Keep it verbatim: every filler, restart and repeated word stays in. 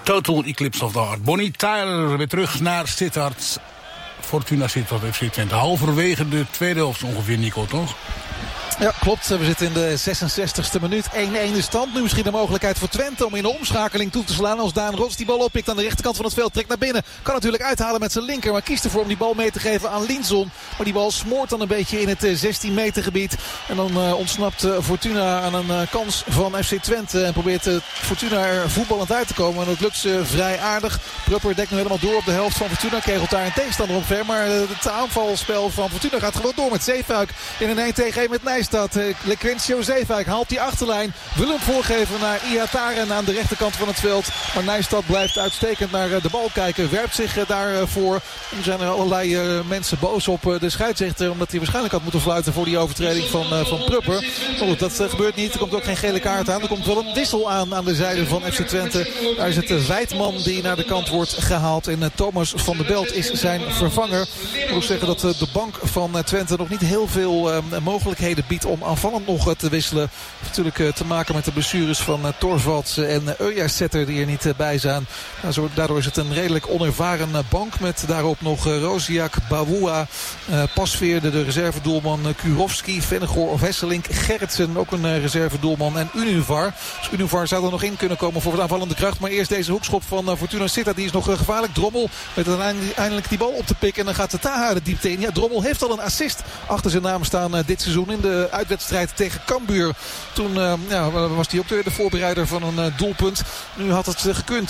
Total Eclipse of the Heart. Bonnie Tyler weer terug naar Sittard. Fortuna Sittard F C Twente. Halverwege de tweede helft ongeveer, Nico, toch? Ja, klopt. We zitten in de zesenzestigste minuut. één-één de stand. Nu misschien de mogelijkheid voor Twente om in de omschakeling toe te slaan. Als Daan Rots die bal oppikt aan de rechterkant van het veld. Trekt naar binnen. Kan natuurlijk uithalen met zijn linker. Maar kiest ervoor om die bal mee te geven aan Linson. Maar die bal smoort dan een beetje in het zestien meter gebied. En dan uh, ontsnapt uh, Fortuna aan een uh, kans van F C Twente. En probeert uh, Fortuna er voetballend uit te komen. En dat lukt ze vrij aardig. Prupper dekt nu helemaal door op de helft van Fortuna. Kegelt daar een tegenstander omver. Maar uh, het aanvalspel van Fortuna gaat gewoon door met Zeefuik. In een één tegen één met Nijs. Dat uh, Lequencio Zeefuik haalt die achterlijn. Wil hem voorgeven naar Ihataren aan de rechterkant van het veld. Maar Nijstad blijft uitstekend naar uh, de bal kijken. Werpt zich uh, daarvoor. Uh, er zijn er allerlei uh, mensen boos op uh, de scheidsrechter. Omdat hij waarschijnlijk had moeten fluiten voor die overtreding van, uh, van Prupper. Maar goed, dat uh, gebeurt niet. Er komt ook geen gele kaart aan. Er komt wel een wissel aan aan de zijde van F C Twente. Daar is het uh, Wijtman die naar de kant wordt gehaald. En uh, Thomas van der Belt is zijn vervanger. Ik moet zeggen dat uh, de bank van uh, Twente nog niet heel veel uh, mogelijkheden biedt om aanvallend nog te wisselen. Natuurlijk uh, te maken met de blessures van uh, Torvalds en uh, Öjasetter die er niet uh, bij zijn. Nou, zo, daardoor is het een redelijk onervaren uh, bank met daarop nog uh, Roziak, Bawua, uh, Pasveerde, de reservedoelman, uh, Kurovski, Vennegoor of Hesselink, Gerritsen, ook een uh, reservedoelman en Univar. Dus Univar zou er nog in kunnen komen voor het aanvallende kracht. Maar eerst deze hoekschop van uh, Fortuna Sittard, die is nog uh, gevaarlijk. Drommel met uiteindelijk die bal op te pikken en dan gaat de Taha de diepte in. Ja, Drommel heeft al een assist achter zijn naam staan uh, dit seizoen in de uitwedstrijd tegen Cambuur. Toen uh, ja, was hij ook de, de voorbereider van een uh, doelpunt. Nu had het uh, gekund